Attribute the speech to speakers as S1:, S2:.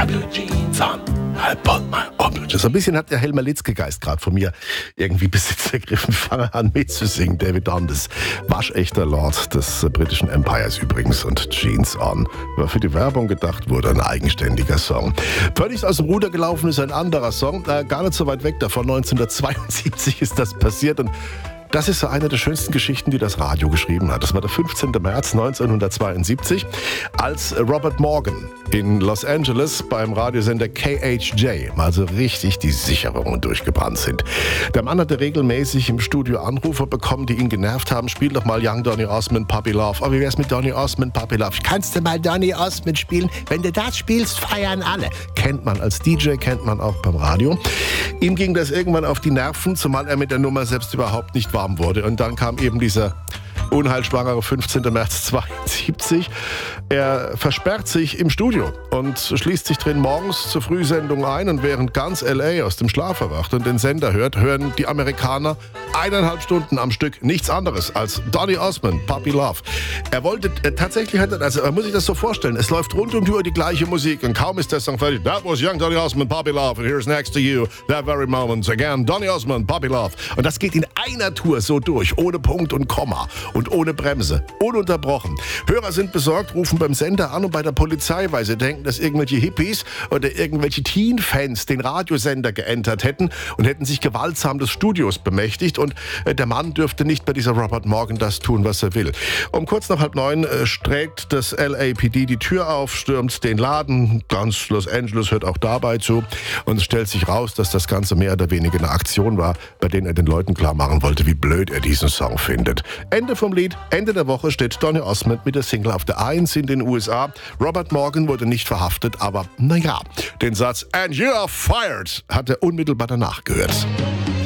S1: blue jeans on. I put my blue jeans. So ein bisschen hat der Helmer Litzke-Geist gerade von mir irgendwie Besitz ergriffen. Fange an mitzusingen. David Dundas, waschechter Lord des britischen Empires übrigens. Und Jeans on war für die Werbung gedacht, wurde ein eigenständiger Song. Völlig aus dem Ruder gelaufen ist ein anderer Song. Gar nicht so weit weg davon. 1972 ist das passiert und das ist so eine der schönsten Geschichten, die das Radio geschrieben hat. Das war der 15. März 1972, als Robert Morgan in Los Angeles beim Radiosender KHJ mal so richtig die Sicherungen durchgebrannt sind. Der Mann hatte regelmäßig im Studio Anrufer bekommen, die ihn genervt haben. Spiel doch mal Young Donny Osmond, Puppy Love. Oh, wie wär's mit Donny Osmond, Puppy Love? Kannst du mal Donny Osmond spielen? Wenn du das spielst, feiern alle. Kennt man als DJ, kennt man auch beim Radio. Ihm ging das irgendwann auf die Nerven, zumal er mit der Nummer selbst überhaupt nicht warm wurde. Und dann kam eben dieser unheilschwangere 15. März 72. Er versperrt sich im Studio und schließt sich drin morgens zur Frühsendung ein. Und während ganz L.A. aus dem Schlaf erwacht und den Sender hört, hören die Amerikaner 1,5 Stunden am Stück nichts anderes als Donny Osmond, Puppy Love. Er wollte tatsächlich, also man muss sich das so vorstellen, es läuft rund um die Uhr die gleiche Musik und kaum ist der Song fertig. That was Young Donny Osmond, Puppy Love, and here's next to you, that very moment again, Donny Osmond, Puppy Love. Und das geht in einer Tour so durch, ohne Punkt und Komma und ohne Bremse, ununterbrochen. Hörer sind besorgt, rufen beim Sender an und bei der Polizei, weil sie denken, dass irgendwelche Hippies oder irgendwelche Teen-Fans den Radiosender geentert hätten und hätten sich gewaltsam des Studios bemächtigt. Und der Mann dürfte nicht bei dieser Robert Morgan das tun, was er will. Um kurz nach 8:30 streckt das LAPD die Tür auf, stürmt den Laden. Ganz Los Angeles hört auch dabei zu. Und es stellt sich raus, dass das Ganze mehr oder weniger eine Aktion war, bei der er den Leuten klar machen wollte, wie blöd er diesen Song findet. Ende vom Lied. Ende der Woche steht Donny Osmond mit der Single auf der 1 in den USA. Robert Morgan wurde nicht verhaftet, aber naja, den Satz "And you are fired" hat er unmittelbar danach gehört.